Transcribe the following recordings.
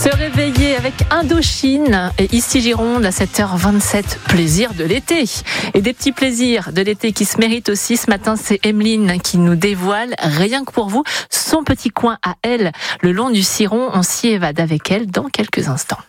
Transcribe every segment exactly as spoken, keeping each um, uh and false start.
Se réveiller avec Indochine et ici Gironde à sept heures vingt-sept, plaisir de l'été. Et des petits plaisirs de l'été qui se méritent aussi. Ce matin, c'est Emeline qui nous dévoile, rien que pour vous, son petit coin à elle, le long du Ciron. On s'y évade avec elle dans quelques instants.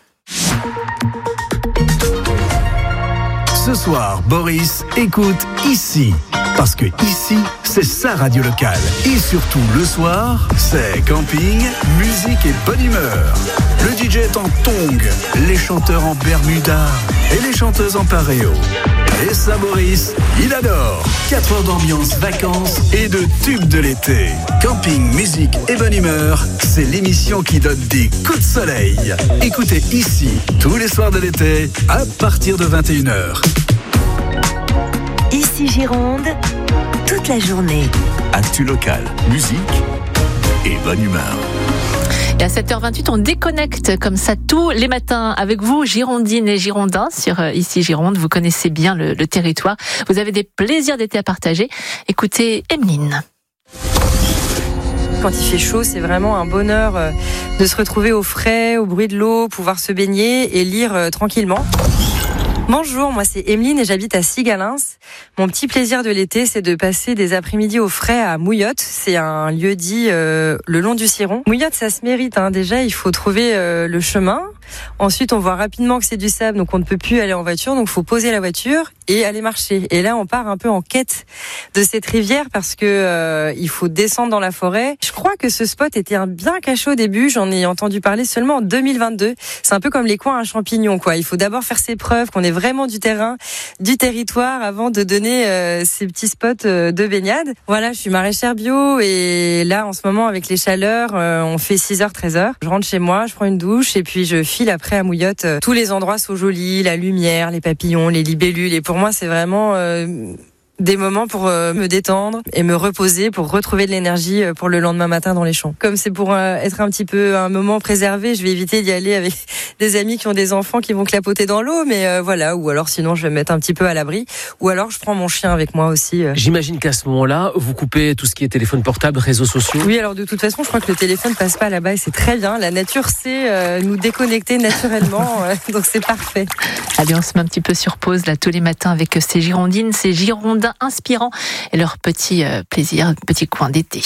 Ce soir, Boris écoute ici. Parce que ici, c'est sa radio locale. Et surtout, le soir, c'est camping, musique et bonne humeur. Le D J est en tongs, les chanteurs en bermuda et les chanteuses en paréo. Et ça, Boris, il adore. quatre heures d'ambiance, vacances et de tubes de l'été. Camping, musique et bonne humeur, c'est l'émission qui donne des coups de soleil. Écoutez ici, tous les soirs de l'été, à partir de vingt et une heures. Ici Gironde, toute la journée. Actu locale, musique et bonne humeur. Et à sept heures vingt-huit, on déconnecte comme ça tous les matins avec vous, Girondines et Girondins, sur euh, Ici Gironde. Vous connaissez bien le, le territoire. Vous avez des plaisirs d'été à partager. Écoutez Emeline. Quand il fait chaud, c'est vraiment un bonheur euh, de se retrouver au frais, au bruit de l'eau, pouvoir se baigner et lire euh, tranquillement. Bonjour, moi c'est Emeline et j'habite à Sigalins. Mon petit plaisir de l'été, c'est de passer des après-midi au frais à Mouillotte. C'est un lieu dit euh, le long du Ciron. Mouillotte, ça se mérite. Hein. Déjà, il faut trouver euh, le chemin. Ensuite, on voit rapidement que c'est du sable, donc on ne peut plus aller en voiture. Donc, il faut poser la voiture et aller marcher. Et là, on part un peu en quête de cette rivière parce que euh, il faut descendre dans la forêt. Je crois que ce spot était un bien caché au début. J'en ai entendu parler seulement en deux mille vingt-deux. C'est un peu comme les coins à champignons, quoi. Il faut d'abord faire ses preuves, qu'on ait vraiment du terrain, du territoire avant de donner euh, ces petits spots euh, de baignade. Voilà, je suis maraîchère bio et là, en ce moment, avec les chaleurs, euh, on fait six heures, treize heures. Je rentre chez moi, je prends une douche et puis je file après à Mouillotte. Tous les endroits sont jolis, la lumière, les papillons, les libellules. Et pour moi, c'est vraiment euh, des moments pour euh, me détendre et me reposer, pour retrouver de l'énergie pour le lendemain matin dans les champs. Comme c'est pour euh, être un petit peu un moment préservé, je vais éviter d'y aller avec des amis qui ont des enfants qui vont clapoter dans l'eau. Mais euh, voilà, ou alors sinon, je vais me mettre un petit peu à l'abri. Ou alors, je prends mon chien avec moi aussi. Euh. J'imagine qu'à ce moment-là, vous coupez tout ce qui est téléphone portable, réseaux sociaux. Oui, alors de toute façon, je crois que le téléphone passe pas là-bas et c'est très bien. La nature sait euh, nous déconnecter naturellement, euh, donc c'est parfait. Allez, on se met un petit peu sur pause là tous les matins avec ces Girondines, ces Girondins inspirants et leur petit euh, plaisir, petit coin d'été.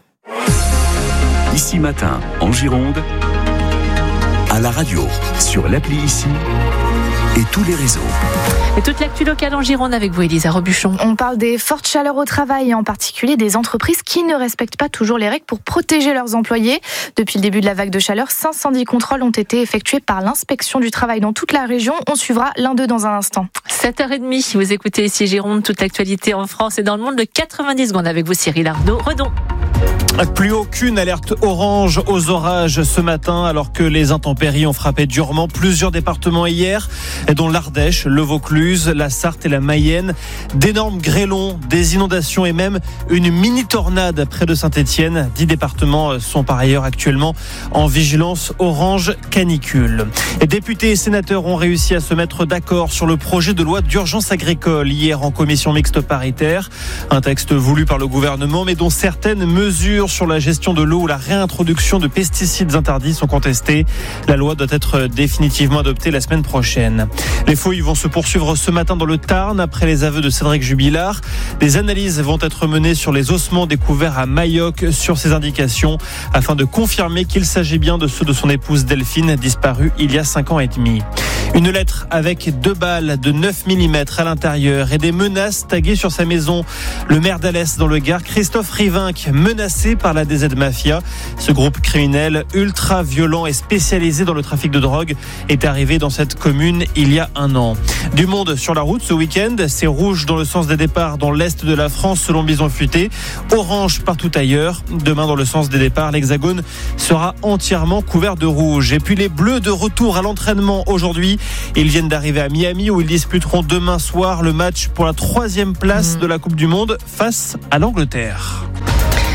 Ici matin, en Gironde, à la radio, sur l'appli Ici et tous les réseaux. Et toute l'actu locale en Gironde avec vous, Elisa Robuchon. On parle des fortes chaleurs au travail et en particulier des entreprises qui ne respectent pas toujours les règles pour protéger leurs employés. Depuis le début de la vague de chaleur, cinq cent dix contrôles ont été effectués par l'inspection du travail dans toute la région. On suivra l'un d'eux dans un instant. sept heures trente, vous écoutez Ici Gironde, toute l'actualité en France et dans le monde de quatre-vingt-dix secondes avec vous, Cyril Ardo Redon. Plus aucune alerte orange aux orages ce matin, alors que les intempéries ont frappé durement plusieurs départements hier, dont l'Ardèche, le Vaucluse, la Sarthe et la Mayenne. D'énormes grêlons, des inondations et même une mini-tornade près de Saint-Étienne. Dix départements sont par ailleurs actuellement en vigilance orange canicule. Et députés et sénateurs ont réussi à se mettre d'accord sur le projet de loi d'urgence agricole hier en commission mixte paritaire. Un texte voulu par le gouvernement, mais dont certaines mesures sur la gestion de l'eau ou la réintroduction de pesticides interdits sont contestées. La loi doit être définitivement adoptée la semaine prochaine. Les fouilles vont se poursuivre ce matin dans le Tarn après les aveux de Cédric Jubilard. Des analyses vont être menées sur les ossements découverts à Mayoc sur ces indications afin de confirmer qu'il s'agit bien de ceux de son épouse Delphine, disparue il y a cinq ans et demi. Une lettre avec deux balles de neuf millimètres à l'intérieur et des menaces taguées sur sa maison. Le maire d'Alès dans le Gard, Christophe Rivinc, menacé par la D Z Mafia. Ce groupe criminel ultra violent et spécialisé dans le trafic de drogue est arrivé dans cette commune il y a un an. Du monde sur la route ce week-end, c'est rouge dans le sens des départs dans l'est de la France selon Bison Futé, orange partout ailleurs. Demain dans le sens des départs, l'Hexagone sera entièrement couvert de rouge. Et puis les Bleus de retour à l'entraînement aujourd'hui. Ils viennent d'arriver à Miami où ils disputeront demain soir le match pour la troisième place mmh. de la Coupe du Monde face à l'Angleterre.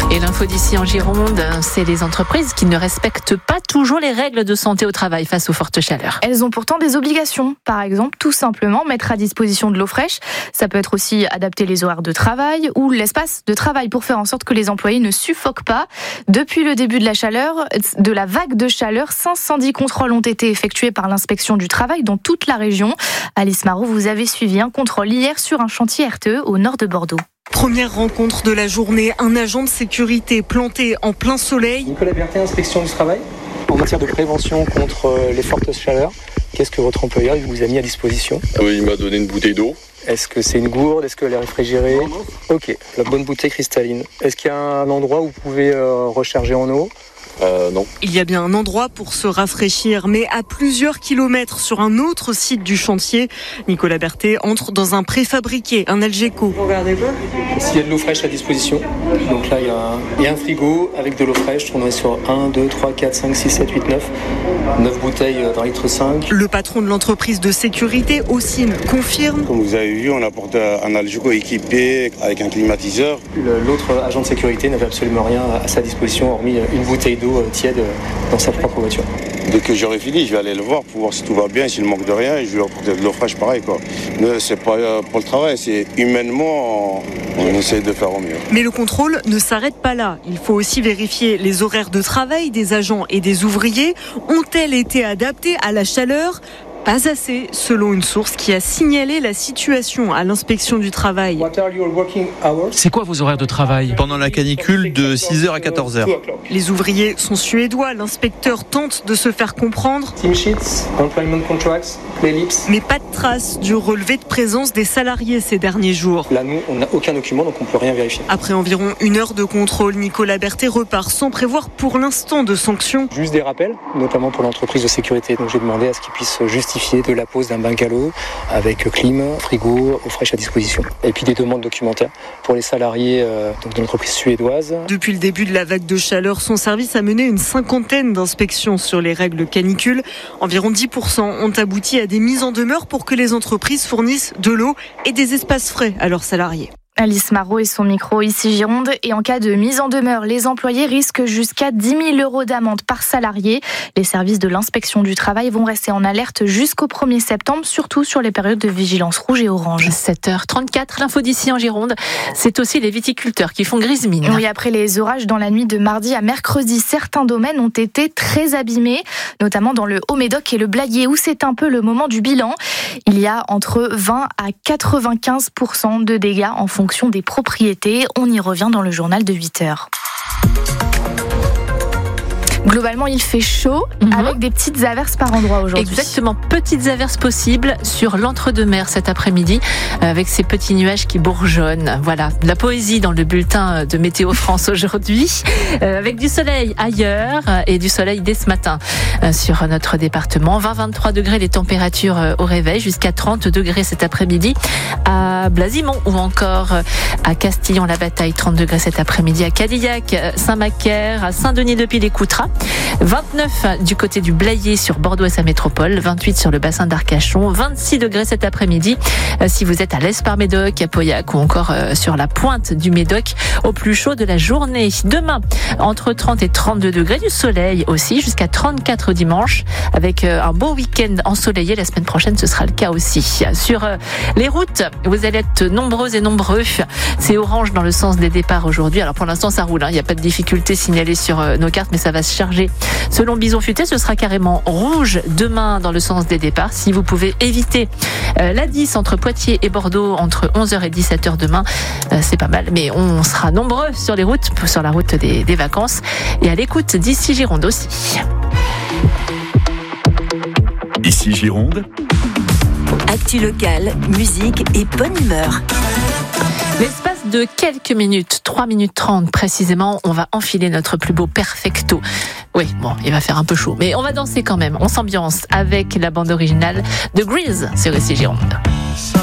Et l'info d'ici en Gironde, c'est les entreprises qui ne respectent pas toujours les règles de santé au travail face aux fortes chaleurs. Elles ont pourtant des obligations. Par exemple, tout simplement mettre à disposition de l'eau fraîche. Ça peut être aussi adapter les horaires de travail ou l'espace de travail pour faire en sorte que les employés ne suffoquent pas. Depuis le début de la chaleur, de la vague de chaleur, cinq cent dix contrôles ont été effectués par l'inspection du travail dans toute la région. Alice Marot, vous avez suivi un contrôle hier sur un chantier R T E au nord de Bordeaux. Première rencontre de la journée, un agent de sécurité planté en plein soleil. Nicolas Berthet, inspection du travail. En matière de prévention contre les fortes chaleurs, qu'est-ce que votre employeur vous a mis à disposition ? Oui, il m'a donné une bouteille d'eau. Est-ce que c'est une gourde ? Est-ce qu'elle est réfrigérée ? Ok, la bonne bouteille cristalline. Est-ce qu'il y a un endroit où vous pouvez euh, recharger en eau ? Euh, non. Il y a bien un endroit pour se rafraîchir, mais à plusieurs kilomètres sur un autre site du chantier. Nicolas Berthet entre dans un préfabriqué, un Algeco. Vous regardez pas ? S'il y a de l'eau fraîche à disposition, donc là il y a un, il y a un frigo avec de l'eau fraîche, on est sur un, deux, trois, quatre, cinq, six, sept, huit, neuf. neuf bouteilles d'un litre cinq. Le patron de l'entreprise de sécurité, Ossine, confirme. Comme vous avez vu, on apporte un Algeco équipé avec un climatiseur. L'autre agent de sécurité n'avait absolument rien à sa disposition, hormis une bouteille d'eau tiède dans sa propre voiture. Dès que j'aurai fini, je vais aller le voir pour voir si tout va bien, s'il manque de rien, et je vais lui apporter de l'eau fraîche pareil, quoi. Mais c'est pas pour le travail, c'est humainement, on essaie de faire au mieux. Mais le contrôle ne s'arrête pas là. Il faut aussi vérifier les horaires de travail des agents et des ouvriers. Ont-elles été adaptés à la chaleur ? Pas assez, selon une source qui a signalé la situation à l'inspection du travail. C'est quoi vos horaires de travail ? Pendant la canicule, de six heures à quatorze heures. Les ouvriers sont suédois. L'inspecteur tente de se faire comprendre. Team sheets, employment contracts, l'ellipse. Mais pas de trace du relevé de présence des salariés ces derniers jours. Là, nous, on n'a aucun document, donc on ne peut rien vérifier. Après environ une heure de contrôle, Nicolas Berthet repart sans prévoir pour l'instant de sanctions. Juste des rappels, notamment pour l'entreprise de sécurité. Donc j'ai demandé à ce qu'ils puissent justifier de la pose d'un bungalow avec clim, frigo, eau fraîche à disposition. Et puis des demandes documentaires pour les salariés euh, donc de l'entreprise suédoise. Depuis le début de la vague de chaleur, son service a mené une cinquantaine d'inspections sur les règles canicule. Environ dix pour cent ont abouti à des mises en demeure pour que les entreprises fournissent de l'eau et des espaces frais à leurs salariés. Alice Marot et son micro ici Gironde. Et en cas de mise en demeure, les employés risquent jusqu'à dix mille euros d'amende par salarié. Les services de l'inspection du travail vont rester en alerte jusqu'au premier septembre, surtout sur les périodes de vigilance rouge et orange. sept heures trente-quatre, l'info d'ici en Gironde, c'est aussi les viticulteurs qui font grise mine. Oui, après les orages dans la nuit de mardi à mercredi, certains domaines ont été très abîmés, notamment dans le Haut-Médoc et le Blayais, où c'est un peu le moment du bilan. Il y a entre vingt à quatre-vingt-quinze pour cent de dégâts en fonction des propriétés. On y revient dans le journal de huit heures. Globalement, il fait chaud, mmh. avec des petites averses par endroit aujourd'hui. Exactement, petites averses possibles sur l'entre-deux-mer cet après-midi, avec ces petits nuages qui bourgeonnent. Voilà, de la poésie dans le bulletin de Météo France aujourd'hui, euh, avec du soleil ailleurs et du soleil dès ce matin euh, sur notre département. vingt à vingt-trois degrés les températures euh, au réveil, jusqu'à trente degrés cet après-midi à Blasimont ou encore euh, à Castillon-la-Bataille, trente degrés cet après-midi à Cadillac, Saint-Macaire, à Saint-Denis-de-Pile-et-Coutras. vingt-neuf du côté du Blayais sur Bordeaux et sa métropole, vingt-huit sur le bassin d'Arcachon, vingt-six degrés cet après-midi euh, si vous êtes à l'Espar-Médoc, à Pauillac ou encore euh, sur la pointe du Médoc au plus chaud de la journée. Demain, entre trente et trente-deux degrés, du soleil aussi, jusqu'à trente-quatre dimanche, avec euh, un beau week-end ensoleillé. La semaine prochaine, ce sera le cas aussi. Sur euh, les routes, vous allez être nombreux et nombreux. C'est orange dans le sens des départs aujourd'hui. Alors pour l'instant, ça roule, hein. Il n'y a pas de difficulté signalée sur euh, nos cartes, mais ça va se charger. Selon Bison Futé, ce sera carrément rouge demain dans le sens des départs. Si vous pouvez éviter euh, l'A dix entre Poitiers et Bordeaux entre onze heures et dix-sept heures demain, euh, c'est pas mal. Mais on sera nombreux sur les routes, sur la route des, des vacances et à l'écoute d'ici Gironde aussi. Ici Gironde. Actu locale, musique et bonne humeur. L'espace de quelques minutes, trois minutes trente précisément, on va enfiler notre plus beau perfecto. Oui, bon, il va faire un peu chaud, mais on va danser quand même. On s'ambiance avec la bande originale de Grease sur Ici Gironde.